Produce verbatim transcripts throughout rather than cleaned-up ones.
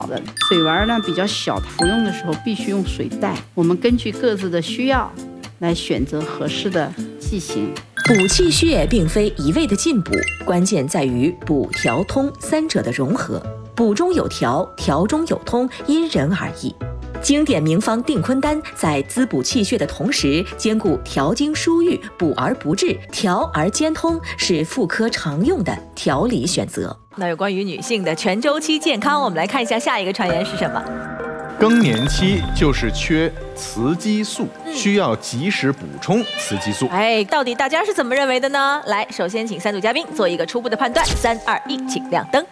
的。水丸呢比较小，服用的时候必须用水袋。我们根据各自的需要来选择合适的剂型。 补气血并非一味的进补，关键在于补调通三者的融合。补中有调，调中有通，因人而异。经典名方定坤丹在滋补气血的同时，兼顾调经疏郁、补而不滞、调而兼通，是妇科常用的调理选择。那有关于女性的全周期健康，我们来看一下下一个传言是什么。 更年期就是缺雌激素，需要及时补充雌激素。 哎，到底大家是怎么认为的呢？来，首先请三组嘉宾做一个初步的判断。三二一，请亮灯。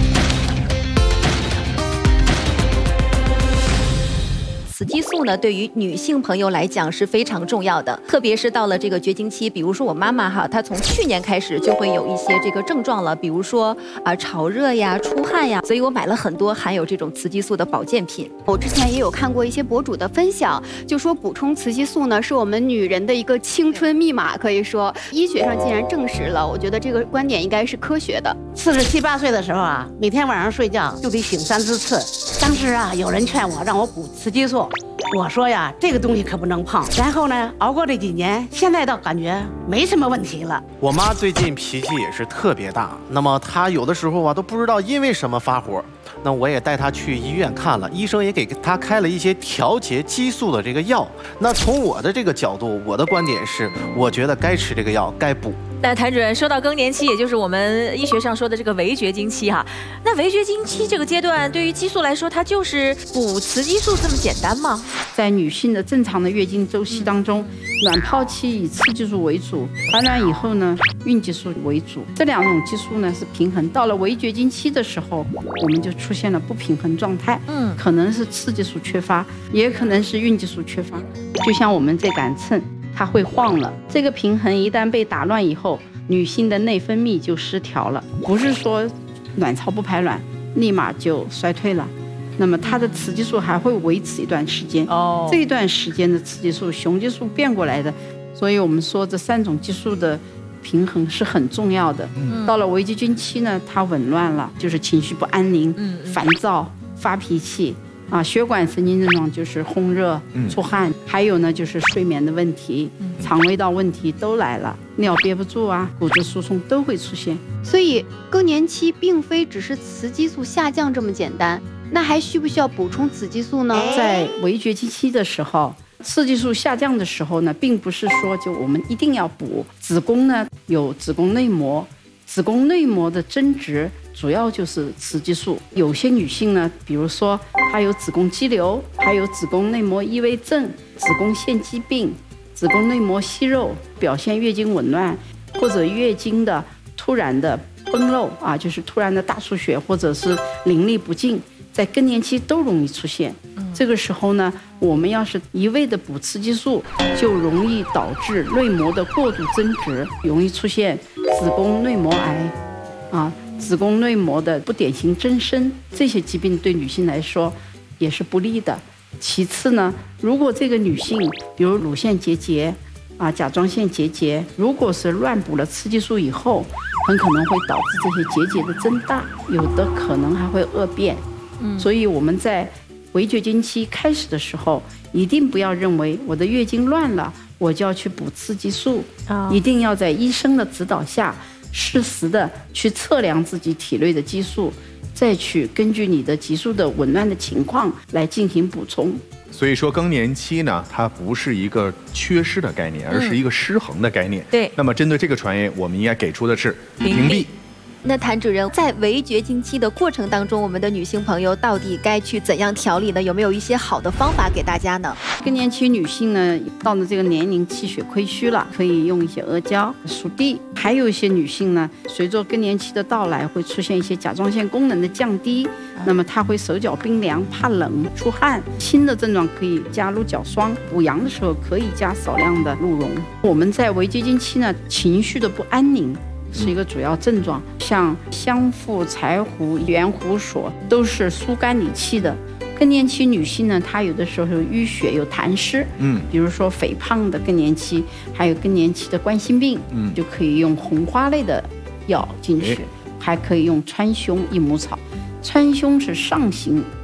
雌激素呢，对于女性朋友来讲是非常重要的，特别是到了这个绝经期，比如说我妈妈哈，她从去年开始就会有一些这个症状了，比如说啊、呃、潮热呀、出汗呀，所以我买了很多含有这种雌激素的保健品。 我之前也有看过一些博主的分享，就说补充雌激素呢是我们女人的一个青春密码，可以说医学上既然证实了，我觉得这个观点应该是科学的。 四十七八岁的时候啊，每天晚上睡觉就得醒三四次。当时啊，有人劝我让我补雌激素。我说呀，这个东西可不能碰。然后呢，熬过这几年，现在倒感觉没什么问题了。 我妈最近脾气也是特别大，那么她有的时候啊都不知道因为什么发火。那我也带她去医院看了，医生也给她开了一些调节激素的这个药。那从我的这个角度，我的观点是，我觉得该吃这个药，该补。 那谭主任说到更年期，也就是我们医学上说的这个围绝经期哈。那围绝经期这个阶段，对于激素来说，它就是补雌激素这么简单吗？ 在女性的正常的月经周期当中，卵泡期以雌激素为主，排卵以后呢，孕激素为主。这两种激素呢是平衡。到了围绝经期的时候，我们就出现了不平衡状态。嗯，可能是雌激素缺乏，也可能是孕激素缺乏。就像我们这杆秤，它会晃了。这个平衡一旦被打乱以后，女性的内分泌就失调了。不是说卵巢不排卵，立马就衰退了。那么它的雌激素还会维持一段时间。哦，这一段时间的雌激素、雄激素变过来的，所以我们说这三种激素的平衡是很重要的。嗯、到了围绝经期呢，它紊乱了，就是情绪不安宁、嗯、烦躁、发脾气。啊，血管神经症状就是烘热、出汗，嗯、还有呢就是睡眠的问题、嗯、肠胃道问题都来了，尿憋不住啊，骨质疏松都会出现。 所以更年期并非只是雌激素下降这么简单，那还需不需要补充雌激素呢？ 在围绝经期的时候，雌激素下降的时候呢，并不是说就我们一定要补。子宫呢有子宫内膜，子宫内膜的增殖主要就是雌激素。有些女性呢，比如说她有子宫肌瘤，还有子宫内膜异位症、子宫腺肌病、子宫内膜息肉，表现月经紊乱，或者月经的突然的崩漏啊，就是突然的大出血，或者是淋漓不尽，在更年期都容易出现。这个时候呢，我们要是一味的补雌激素，就容易导致内膜的过度增殖，容易出现子宫内膜癌啊。子宫内膜的不典型增生，这些疾病对女性来说也是不利的。其次呢，如果这个女性比如乳腺结节啊、甲状腺结节，如果是乱补了雌激素以后，很可能会导致这些结节的增大，有的可能还会恶变。嗯，所以我们在围绝经期开始的时候，一定不要认为我的月经乱了，我就要去补雌激素，哦、一定要在医生的指导下，适时的去测量自己体内的激素，再去根据你的激素的紊乱的情况来进行补充。 所以说更年期呢，它不是一个缺失的概念，而是一个失衡的概念。嗯、对。那么针对这个传言，我们应该给出的是屏蔽。 那谭主任，在围绝经期的过程当中，我们的女性朋友到底该去怎样调理呢？有没有一些好的方法给大家呢？ 更年期女性呢，到了这个年龄气血亏虚了，可以用一些阿胶、熟地。还有一些女性呢，随着更年期的到来，会出现一些甲状腺功能的降低，那么她会手脚冰凉、怕冷、出汗。轻的症状可以加鹿角霜，补阳的时候可以加少量的鹿茸。我们在围绝经期呢，情绪的不安宁是一个主要症状，像香附、柴胡、圆胡索都是疏肝理气的。更年期女性呢，她有的时候有淤血、有痰湿，嗯，比如说肥胖的更年期，还有更年期的冠心病，嗯，就可以用红花类的药进去，还可以用川芎、益母草。川芎是上行